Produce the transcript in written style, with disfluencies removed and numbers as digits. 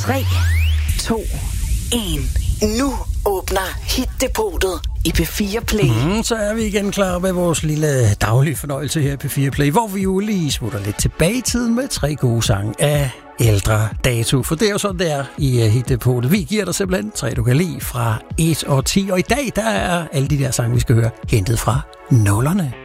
3, 2, 1. Nu åbner Hit-depotet i P4 Play. Så er vi igen klar med vores lille daglige fornøjelse her i P4 Play, hvor vi jo lige smutter lidt tilbage i tiden med 3 gode sange af ældre dato. For det er jo sådan, det er i Hit-depotet. Vi giver dig simpelthen 3, du kan lide fra 1 og 10. Og i dag, der er alle de der sange, vi skal høre, hentet fra 0'erne.